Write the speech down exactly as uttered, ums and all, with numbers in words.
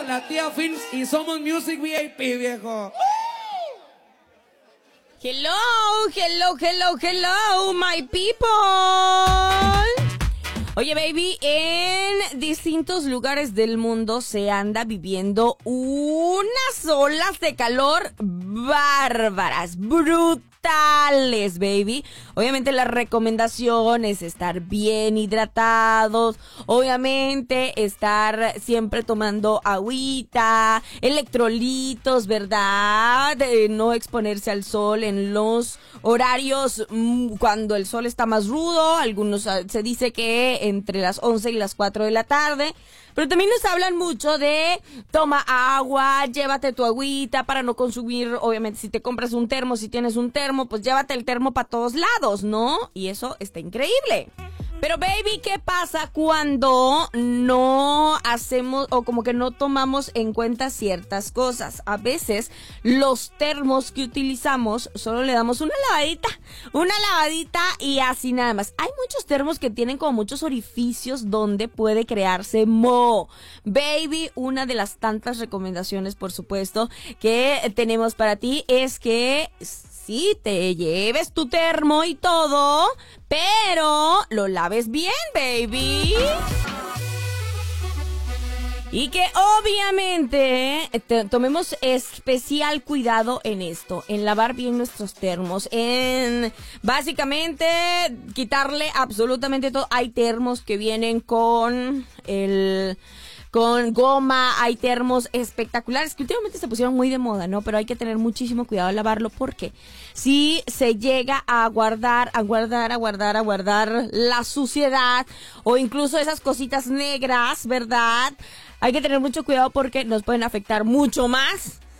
la tía Fins y Somos Music V I P, viejo. Hello, hello, hello, hello, my people. Oye, baby, en distintos lugares del mundo se anda viviendo unas olas de calor bárbaras, brutales, baby. Obviamente la recomendación es estar bien hidratados, obviamente estar siempre tomando agüita, electrolitos, ¿verdad? Eh, no exponerse al sol en los horarios mmm, cuando el sol está más rudo. Algunos uh, se dice que entre las once y las cuatro de la tarde. Pero también nos hablan mucho de toma agua, llévate tu agüita para no consumir, obviamente si te compras un termo, si tienes un termo, pues llévate el termo para todos lados, ¿no? Y eso está increíble. Pero baby, ¿qué pasa cuando no hacemos o como que no tomamos en cuenta ciertas cosas? A veces los termos que utilizamos solo le damos una lavadita, una lavadita y así nada más. Hay muchos termos que tienen como muchos orificios donde puede crearse moho. Baby, una de las tantas recomendaciones, por supuesto, que tenemos para ti es que sí, te lleves tu termo y todo, pero lo laves bien, baby. Y que obviamente te, tomemos especial cuidado en esto, en lavar bien nuestros termos, en básicamente quitarle absolutamente todo. Hay termos que vienen con el... con goma, hay termos espectaculares que últimamente se pusieron muy de moda, ¿no? Pero hay que tener muchísimo cuidado al lavarlo porque si se llega a guardar, a guardar, a guardar, a guardar la suciedad o incluso esas cositas negras, ¿verdad? Hay que tener mucho cuidado porque nos pueden afectar mucho más